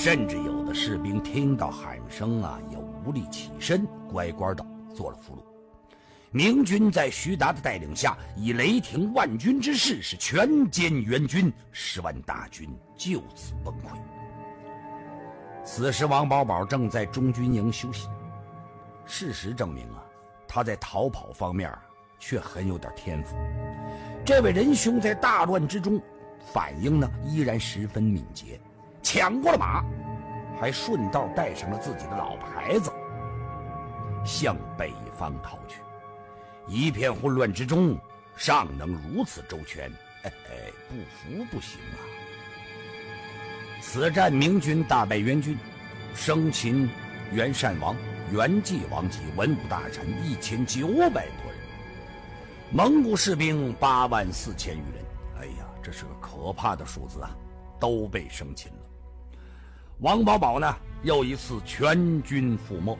甚至有的士兵听到喊声啊，也无力起身，乖乖的做了俘虏。明军在徐达的带领下，以雷霆万钧之势是全歼援军，10万大军就此崩溃。此时王保保正在中军营休息。事实证明啊，他在逃跑方面却很有点天赋。这位仁兄在大乱之中反应呢依然十分敏捷，抢过了马，还顺道带上了自己的老婆孩子，向北方逃去。一片混乱之中，尚能如此周全，不服不行啊！此战明军大败袁军，生擒袁善王、袁继王及文武大臣1900多人，蒙古士兵84000余人。哎呀，这是个可怕的数字啊！都被生擒了。王保保呢，又一次全军覆没。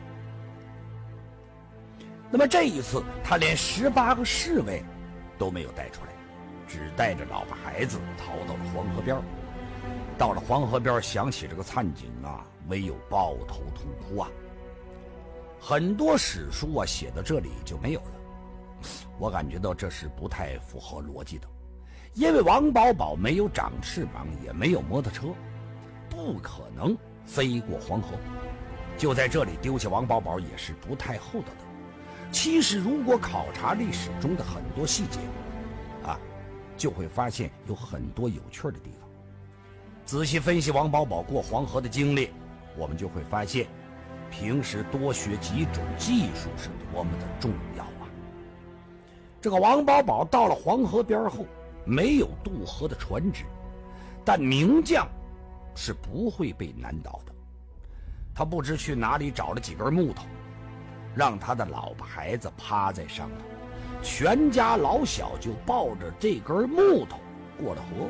那么这一次，他连18个侍卫都没有带出来，只带着老婆孩子逃到了黄河边。到了黄河边，想起这个惨景啊，唯有抱头痛哭啊。很多史书啊写到这里就没有了，我感觉到这是不太符合逻辑的，因为王保保没有长翅膀，也没有摩托车，不可能飞过黄河。就在这里丢下王保保也是不太厚道的。其实如果考察历史中的很多细节啊，就会发现有很多有趣的地方。仔细分析王保保过黄河的经历，我们就会发现平时多学几种技术是多么的重要啊。这个王保保到了黄河边后，没有渡河的船只，但名将是不会被难倒的。他不知去哪里找了几根木头，让他的老婆孩子趴在上头，全家老小就抱着这根木头过了河。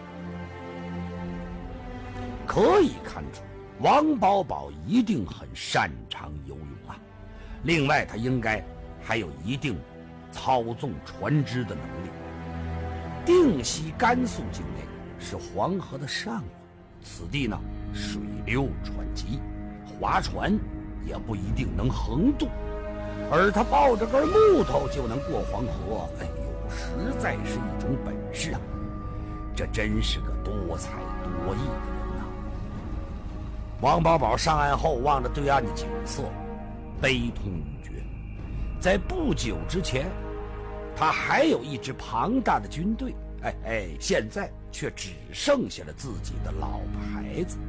可以看出王保保一定很擅长游泳啊，另外他应该还有一定操纵船只的能力。定西甘肃境内是黄河的上游，此地呢水流船急，划船也不一定能横渡，而他抱着根木头就能过黄河，哎呦，实在是一种本事啊！这真是个多才多艺的人呐。王保保上岸后望着对岸的景色，悲痛欲绝。在不久之前，他还有一支庞大的军队，现在却只剩下了自己的老婆孩子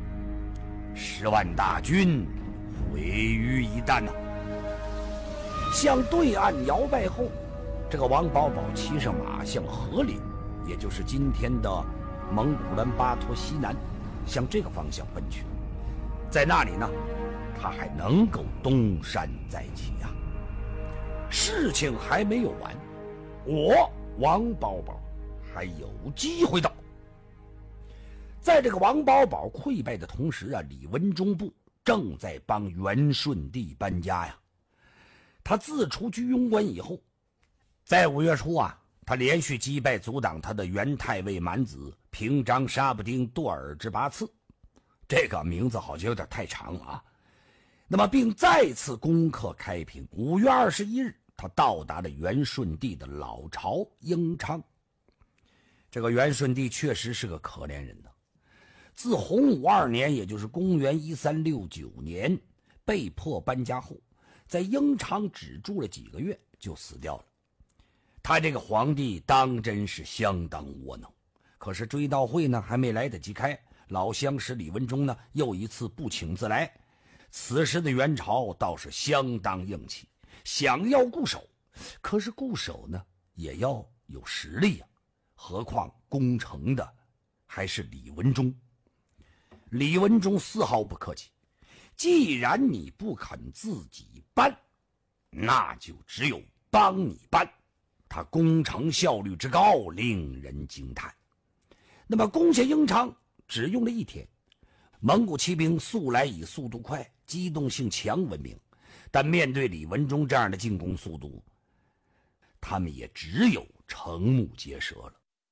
，10万大军毁于一旦呐。向对岸摇摆后，这个王保保骑上马向河里，也就是今天的蒙古兰巴托西南，向这个方向奔去。在那里呢，他还能够东山再起呀。事情还没有完，我王保保还有机会到。在这个王保保溃败的同时啊，李文忠部正在帮元顺帝搬家呀。他自出居庸关以后，在5月初啊，他连续击败阻挡他的元太尉满子平章沙布丁多尔之八次，这个名字好像有点太长了啊。那么并再次攻克开平。5月21日，他到达了元顺帝的老巢英昌。这个元顺帝确实是个可怜人呢。自洪武2年，也就是公元1369年，被迫搬家后，在英昌只住了几个月就死掉了。他这个皇帝当真是相当窝囊。可是追悼会呢还没来得及开，老相识李文忠呢又一次不请自来。此时的元朝倒是相当硬气，想要固守，可是固守呢也要有实力啊，何况攻城的还是李文忠。李文忠丝毫不客气，既然你不肯自己搬，那就只有帮你搬。他攻城效率之高令人惊叹。那么攻下英昌只用了1天。蒙古骑兵素来以速度快、机动性强闻名，但面对李文忠这样的进攻速度，他们也只有瞠目结舌了。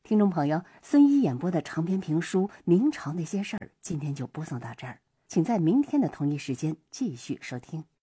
听众朋友，孙一演播的长篇评书《明朝那些事儿》，今天就播送到这儿，请在明天的同一时间继续收听。